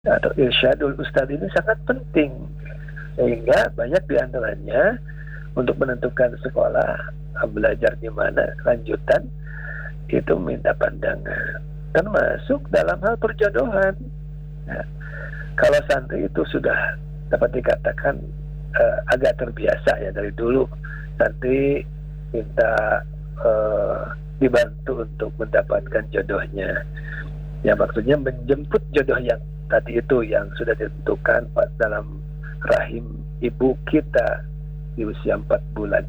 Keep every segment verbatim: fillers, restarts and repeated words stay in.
atau irsyadul ustadz ini sangat penting, sehingga banyak diantaranya untuk menentukan sekolah belajar di mana lanjutan itu minta pandangan, termasuk dalam hal perjodohan. Nah, kalau santri itu sudah dapat dikatakan uh, agak terbiasa ya dari dulu santri minta uh, dibantu untuk mendapatkan jodohnya, ya maksudnya menjemput jodoh yang tadi itu yang sudah ditentukan dalam rahim ibu kita di usia empat bulan.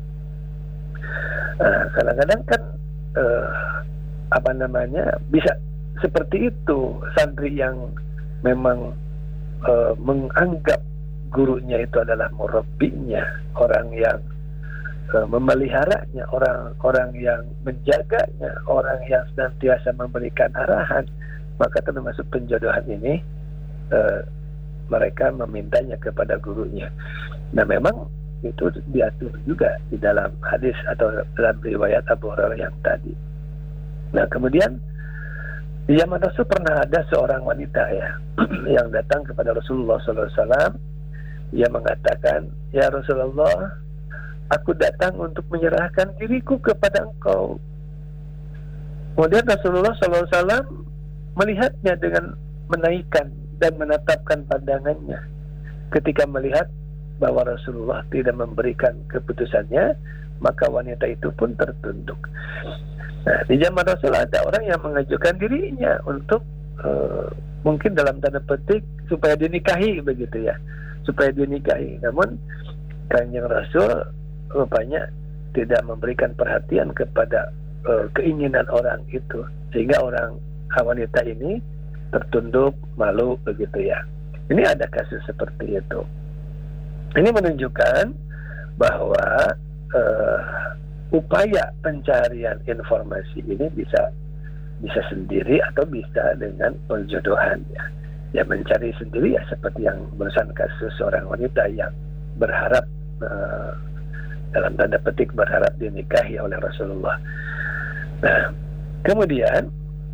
Nah, kadang-kadang kan uh, apa namanya bisa seperti itu, santri yang memang uh, menganggap gurunya itu adalah murabbinya, orang yang uh, memeliharanya, orang-orang yang menjaganya, orang yang senantiasa memberikan arahan, maka termasuk penjodohan ini uh, mereka memintanya kepada gurunya. Nah, memang itu diatur juga di dalam hadis atau dalam riwayat Abu Hurairah yang tadi. Nah, kemudian di zaman Rasul pernah ada seorang wanita ya yang datang kepada Rasulullah sallallahu alaihi wasallam. Ia mengatakan, "Ya Rasulullah, aku datang untuk menyerahkan diriku kepada engkau." Kemudian Rasulullah sallallahu alaihi wasallam melihatnya dengan menaikkan dan menatapkan pandangannya. Ketika melihat bahwa Rasulullah tidak memberikan keputusannya, maka wanita itu pun tertunduk. Nah, di zaman Rasul ada orang yang mengajukan dirinya untuk uh, mungkin dalam tanda petik supaya dinikahi begitu ya, supaya dinikahi. Namun Kanjeng Rasul rupanya tidak memberikan perhatian kepada uh, keinginan orang itu, sehingga orang wanita ini tertunduk malu begitu ya. Ini ada kasus seperti itu. Ini menunjukkan bahwa uh, upaya pencarian informasi ini bisa bisa sendiri atau bisa dengan perjodohan ya. Ya mencari sendiri ya seperti yang barusan kasus seorang wanita yang berharap uh, dalam tanda petik berharap dinikahi oleh Rasulullah. Nah, kemudian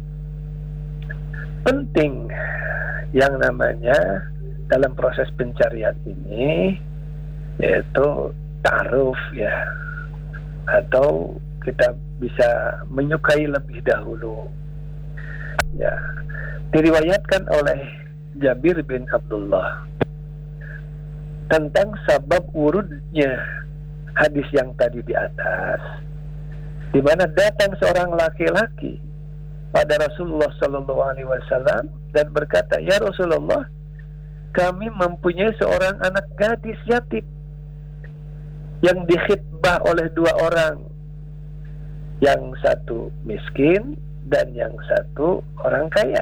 penting yang namanya dalam proses pencarian ini yaitu ta'aruf ya, atau kita bisa menyukai lebih dahulu ya. Diriwayatkan oleh Jabir bin Abdullah tentang sabab urudnya hadis yang tadi di atas, di mana datang seorang laki-laki pada Rasulullah sallallahu alaihi wasallam dan berkata, "Ya Rasulullah, kami mempunyai seorang anak gadis yatim yang dikhitbah oleh dua orang, yang satu miskin dan yang satu orang kaya.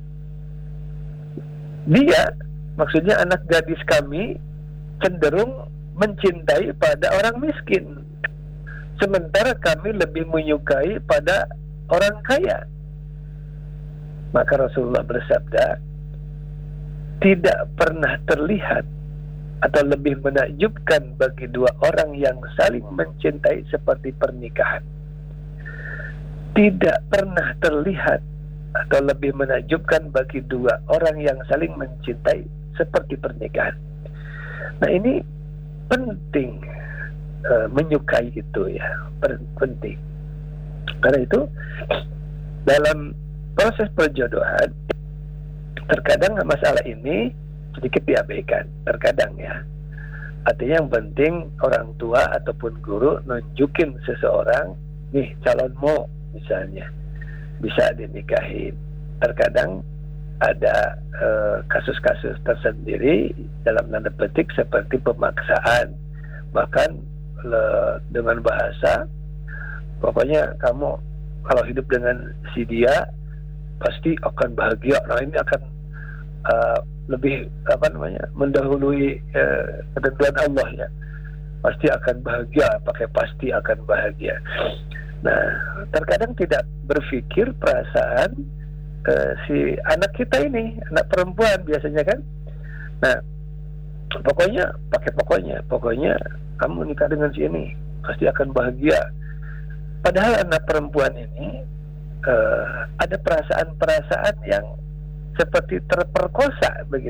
Dia, maksudnya anak gadis kami, cenderung mencintai pada orang miskin, sementara kami lebih menyukai pada orang kaya." Maka Rasulullah bersabda, "Tidak pernah terlihat atau lebih menakjubkan bagi dua orang yang saling mencintai seperti pernikahan. Tidak pernah terlihat atau lebih menakjubkan bagi dua orang yang saling mencintai seperti pernikahan." Nah, ini penting uh, menyukai itu ya, penting. Karena itu dalam proses perjodohan terkadang masalah ini sedikit diabaikan, terkadang ya. Artinya yang penting orang tua ataupun guru nunjukin seseorang, nih calonmu misalnya, bisa dinikahin. Terkadang ada eh, kasus-kasus tersendiri dalam tanda petik seperti pemaksaan, bahkan le, dengan bahasa, pokoknya kamu kalau hidup dengan si dia pasti akan bahagia. Nah, ini akan uh, lebih apa namanya mendahului uh, ketentuan Allah ya, pasti akan bahagia, pakai pasti akan bahagia. Nah, terkadang tidak berpikir perasaan uh, si anak kita ini, anak perempuan biasanya kan. Nah, pokoknya pakai pokoknya pokoknya kamu nikah dengan si ini pasti akan bahagia. Padahal anak perempuan ini uh, ada perasaan-perasaan yang seperti terperkosa begitu.